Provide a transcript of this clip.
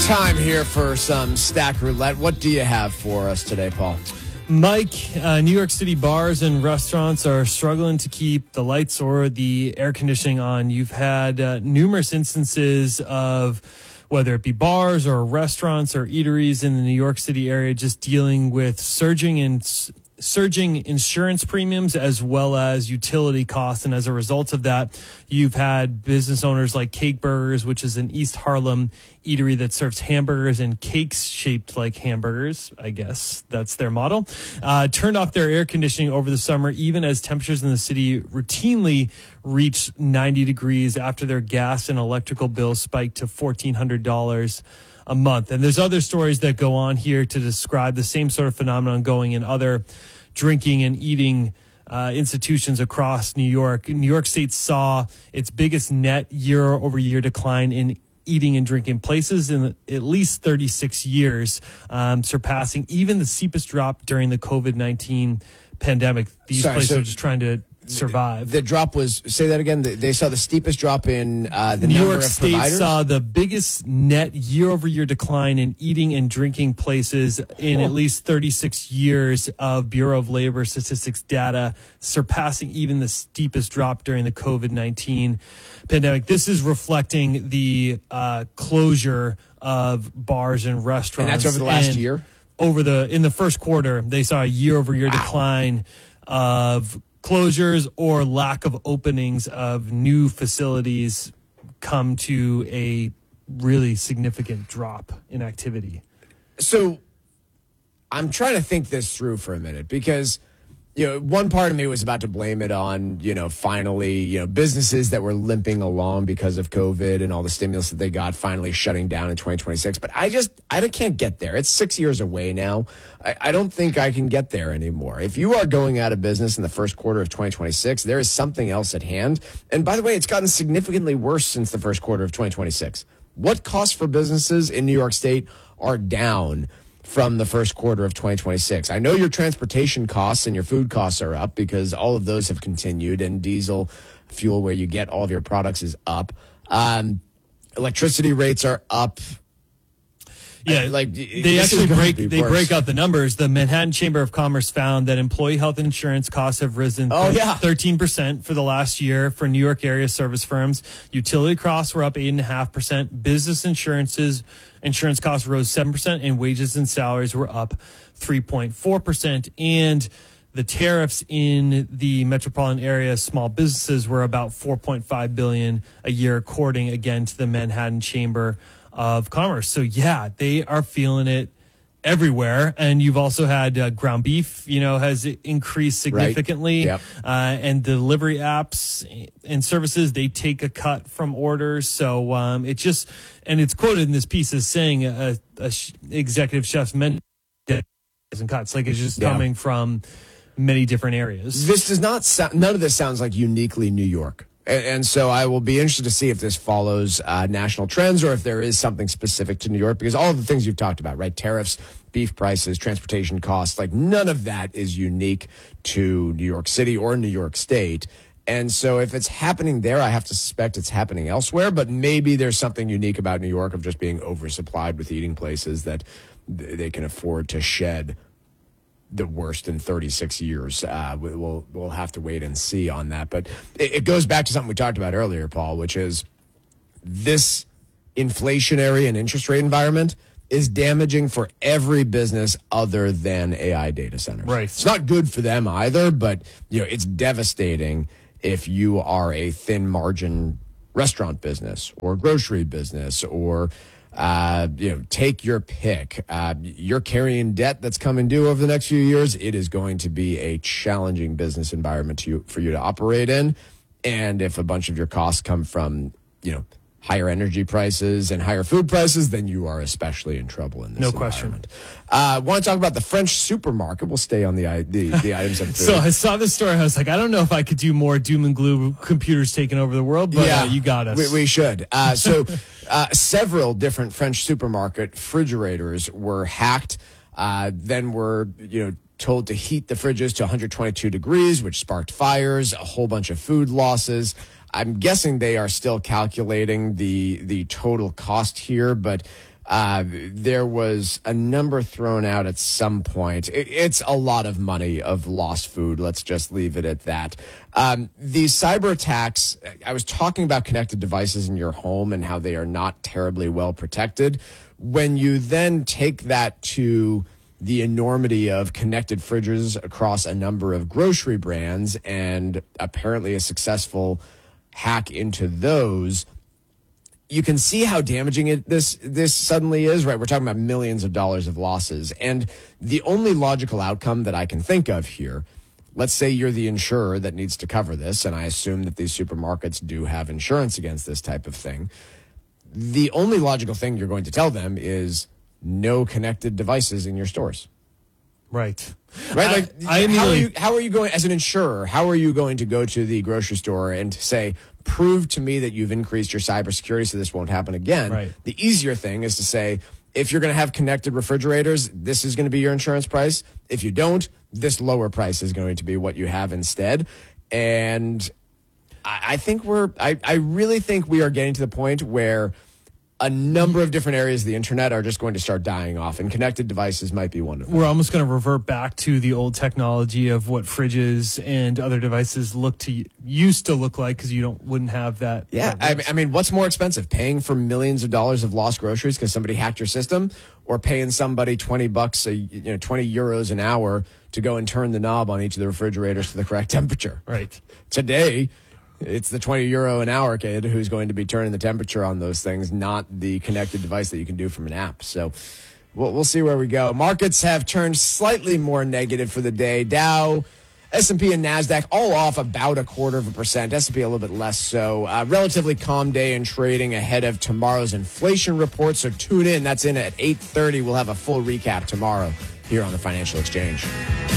Time here for some Stack Roulette. What do you have for us today, Paul? Mike, New York City bars and restaurants are struggling to keep the lights or the air conditioning on. You've had numerous instances of whether it be bars or restaurants or eateries in the New York City area just dealing with surging insurance premiums as well as utility costs. And as a result of that, you've had business owners like Cake Burgers, which is an East Harlem eatery that serves hamburgers and cakes shaped like hamburgers. I guess that's their model. Turned off their air conditioning over the summer, even as temperatures in the city routinely reached 90 degrees after their gas and electrical bills spiked to $1,400 a month. And there's other stories that go on here to describe the same sort of phenomenon going in other drinking and eating institutions across New York. New York State saw its biggest net year-over-year decline in eating and drinking places in at least 36 years, surpassing even the steepest drop during the COVID-19 pandemic. These places are just trying to survive. The drop was, say that again, they saw the steepest drop in the New number York of State providers? saw the biggest net year-over-year decline in eating and drinking places in at least 36 years of Bureau of Labor Statistics data, surpassing even the steepest drop during the COVID-19 pandemic. This is reflecting the closure of bars and restaurants. And that's over the last year? In the first quarter, they saw a year-over-year decline of closures or lack of openings of new facilities come to a really significant drop in activity. So I'm trying to think this through for a minute because, one part of me was about to blame it on, finally, businesses that were limping along because of COVID and all the stimulus that they got finally shutting down in 2026. But I can't get there. It's 6 years away now. I don't think I can get there anymore. If you are going out of business in the first quarter of 2026, there is something else at hand. And by the way, it's gotten significantly worse since the first quarter of 2026. What costs for businesses in New York State are down from the first quarter of 2026? I know your transportation costs and your food costs are up because all of those have continued, and diesel fuel where you get all of your products is up. Electricity rates are up. Yeah, they actually break out the numbers. The Manhattan Chamber of Commerce found that employee health insurance costs have risen 13% for the last year for New York area service firms. Utility costs were up 8.5%. Business insurance costs rose 7%, and wages and salaries were up 3.4%. And the tariffs in the metropolitan area small businesses were about $4.5 billion a year, according again to the Manhattan Chamber of Commerce. So yeah, they are feeling it everywhere. And you've also had ground beef, has increased significantly. Right. Yep. And delivery apps and services, they take a cut from orders. So it's quoted in this piece as saying executive chefs mentioned and cuts. Like it's just coming from many different areas. This does not sound, none of this sounds like uniquely New York. And so I will be interested to see if this follows national trends or if there is something specific to New York, because all of the things you've talked about, right? Tariffs, beef prices, transportation costs, like none of that is unique to New York City or New York State. And so if it's happening there, I have to suspect it's happening elsewhere, but maybe there's something unique about New York of just being oversupplied with eating places that they can afford to shed the worst in 36 years. We'll have to wait and see on that. But it goes back to something we talked about earlier, Paul, which is this inflationary and interest rate environment is damaging for every business other than AI data centers. Right. It's not good for them either, but it's devastating if you are a thin margin restaurant business or grocery business or take your pick. You're carrying debt that's coming due over the next few years. It is going to be a challenging business environment for you to operate in. And if a bunch of your costs come from, higher energy prices and higher food prices, then you are especially in trouble in this environment. Question. Want to talk about the French supermarket? We'll stay on the items of food. So I saw this story. I was like, I don't know if I could do more doom and gloom, computers taking over the world, but you got us. We should. Several different French supermarket refrigerators were hacked, then were, told to heat the fridges to 122 degrees, which sparked fires, a whole bunch of food losses. I'm guessing they are still calculating the total cost here, but There was a number thrown out at some point. It's a lot of money of lost food. Let's just leave it at that. These cyber attacks, I was talking about connected devices in your home and how they are not terribly well protected. When you then take that to the enormity of connected fridges across a number of grocery brands and apparently a successful hack into those, you can see how damaging this suddenly is, right? We're talking about millions of dollars of losses. And the only logical outcome that I can think of here, let's say you're the insurer that needs to cover this, and I assume that these supermarkets do have insurance against this type of thing. The only logical thing you're going to tell them is no connected devices in your stores. Right. Right. How are you going as an insurer? How are you going to go to the grocery store and say, prove to me that you've increased your cybersecurity so this won't happen again? Right. The easier thing is to say, if you're going to have connected refrigerators, this is going to be your insurance price. If you don't, this lower price is going to be what you have instead. And I think I really think we are getting to the point where a number of different areas of the internet are just going to start dying off, and connected devices might be one of them. We're almost going to revert back to the old technology of what fridges and other devices used to look like, because you wouldn't have that. Yeah, I mean, what's more expensive, paying for millions of dollars of lost groceries because somebody hacked your system, or paying somebody $20 20 euros an hour to go and turn the knob on each of the refrigerators to the correct temperature? Right. Today, it's the 20 euro an hour kid who's going to be turning the temperature on those things, not the connected device that you can do from an app. So we'll see where we go. Markets have turned slightly more negative for the day. Dow, S&P, and NASDAQ all off about 0.25%. S&P a little bit less so. Relatively calm day in trading ahead of tomorrow's inflation report. So tune in. That's in at 8:30. We'll have a full recap tomorrow here on the Financial Exchange.